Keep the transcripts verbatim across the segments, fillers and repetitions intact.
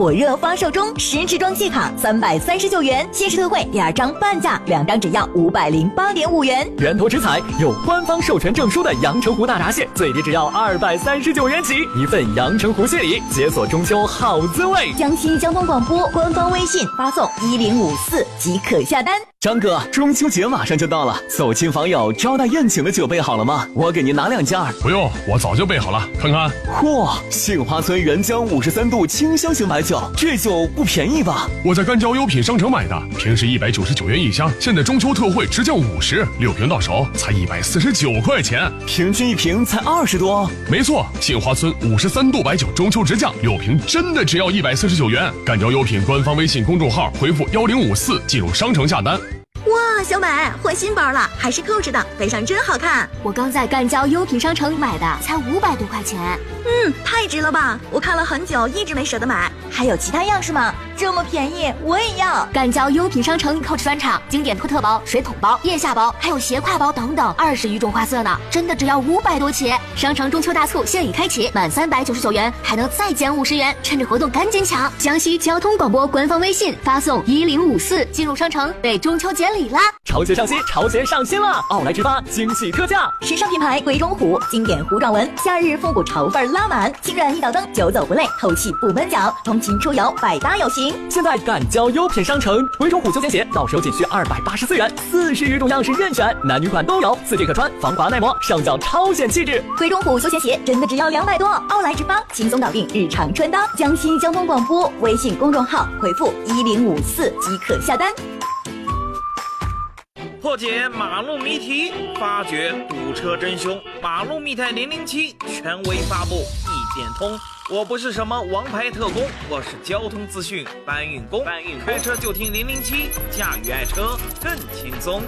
火热发售中，十支装季卡三百三十九元，限时特惠第二张半价，两张只要五百零八点五元。 源头直采有官方授权证书的阳澄湖大闸蟹，最低只要二百三十九元起，一份阳澄湖蟹礼，解锁中秋好滋味。 江西交通广播官方微信发送一零五四即可下单。 张哥，中秋节马上就到了，走亲访友、招待宴请的酒备好了吗？我给您拿两件儿。 不用，我早就备好了，看看。 嚯，杏花村原浆五十三度清香型白酒，这酒不便宜吧？ 我在干椒优品商城买的，平时一百九十九元一箱，现在中秋特惠直降五十，六瓶到手才一百四十九块钱， 平均一瓶才二十多。 没错，杏花村五十三度白酒中秋直降，六瓶真的只要一百四十九元。干椒优品官方微信公众号回复幺零五四进入商城下单。 哇，小美换新包了，还是 Coach 的，背上真好看。 我刚在干椒优品商城买的，才五百多块钱。 嗯，太值了吧！我看了很久，一直没舍得买。还有其他样式吗？这么便宜，我也要。 干椒优品商城 Coach 专场，经典托特包、水桶包、腋下包，还有斜挎包等等，二十余种花色呢，真的只要五百多起。商城中秋大促现已开启，满三百九十九元还能再减五十元，趁着活动赶紧抢！江西交通广播官方微信发送一零五四进入商城，备中秋节礼啦！ 潮鞋上新，潮鞋上新了！奥莱直发惊喜特价， 时尚品牌鬼冢虎，经典糊状纹，夏日复古潮范拉满，轻软一脚蹬，久走不累，透气不闷脚，通勤出游百搭有型。 现在干椒优品商城，鬼冢虎休闲鞋到手仅需二百八十四元，四十余种样式任选，男女款都有，四件可穿，防滑耐磨，上脚超显气质。 鬼冢虎休闲鞋真的只要两百多，奥莱直发轻松搞定日常穿搭。江西交通广播微信公众号回复一零五四即可下单。 破解马路谜题，发掘堵车真凶。马路密探零零七权威发布，一点通。我不是什么王牌特工，我是交通资讯搬运工。搬运开车就听零零七，驾驭爱车更轻松。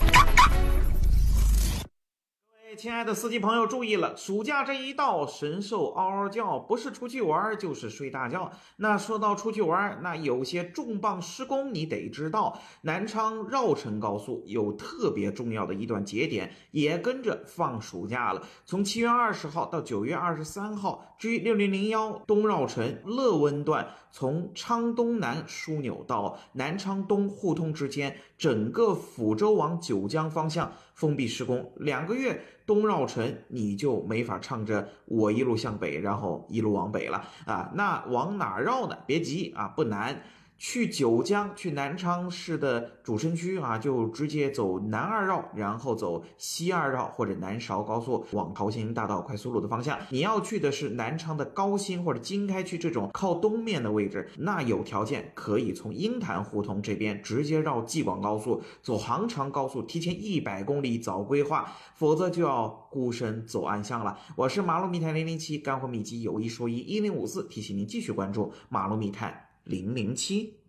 亲爱的司机朋友注意了，暑假这一到，神兽嗷嗷叫，不是出去玩就是睡大觉。那说到出去玩，那有些重磅施工你得知道，南昌绕城高速有特别重要的一段节点也跟着放暑假了，从七月二十号到九月二十三号，至于六零零一东绕城乐温段，从昌东南枢纽到南昌东互通之间，整个抚州往九江方向封闭施工，两个月东绕城你就没法唱着我一路向北，然后一路往北了啊。那往哪绕呢？别急啊，不难。去九江，去南昌市的主城区啊，就直接走南二绕，然后走西二绕或者南韶高速往桃兴大道快速路的方向。你要去的是南昌的高新或者经开区这种靠东面的位置，那有条件可以从鹰潭胡同这边直接绕济广高速，走杭长高速，提前一百公里早规划，否则就要孤身走暗巷了。我是马路密探零零七，干货秘籍有一说一，一零五四提醒您继续关注马路密探零零七。